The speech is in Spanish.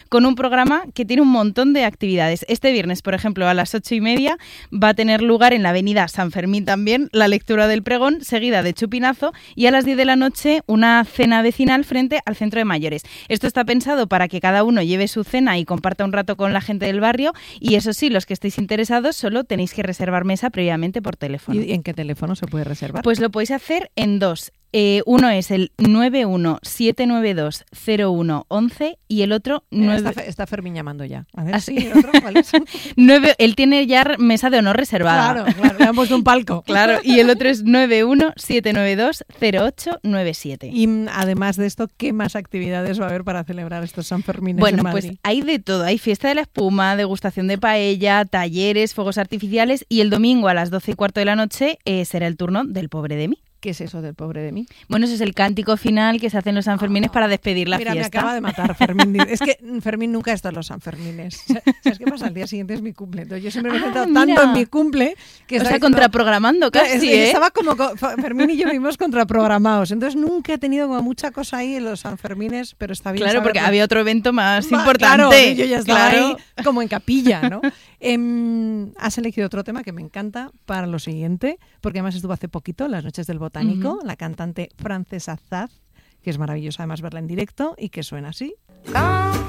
con un programa que tiene un montón de actividades. Este viernes, por ejemplo, a las 8:30 va a tener lugar en la avenida San Fermín también la lectura del pregón, seguida de chupinazo, y a las 10 de la noche una cena vecinal frente al centro de mayores. Esto está pensado para que cada uno lleve su cena y comparta un rato con la gente del barrio, y eso sí, los que estéis interesados solo tenéis que reservar mesa previamente por teléfono. ¿Y en qué teléfono se puede reservar? Pues lo podéis hacer en dos. Uno es el 917920111 y el otro... Está Fermín llamando ya. A ver, ¿Así? sí, ¿el otro cuál es? Él tiene ya mesa de honor reservada. Claro, le han puesto un palco. Claro, y el otro es 917920897. Y además de esto, ¿qué más actividades va a haber para celebrar estos Sanfermines en Madrid? Pues hay de todo. Hay fiesta de la espuma, degustación de paella, talleres, fuegos artificiales, y el domingo a las 12:15 de la noche será el turno del Pobre de mí. ¿Qué es eso del Pobre de mí? Bueno, ese es el cántico final que se hace en los Sanfermines para despedir la fiesta. Mira, me acaba de matar Fermín. Es que Fermín nunca está en los Sanfermines. ¿Sabes qué pasa? Al día siguiente es mi cumple. Entonces yo siempre me he centrado tanto en mi cumple que estaba contraprogramando casi, Estaba como... Fermín y yo vivimos contraprogramados. Entonces nunca he tenido como mucha cosa ahí en los Sanfermines, pero está bien. Claro, porque había otro evento más importante. Claro, yo ya estaba ahí como en capilla, ¿no? Has elegido otro tema que me encanta para lo siguiente, porque además estuvo hace poquito, Las Noches del Botánico, la cantante Francesa Zaz, que es maravillosa además verla en directo y que suena así.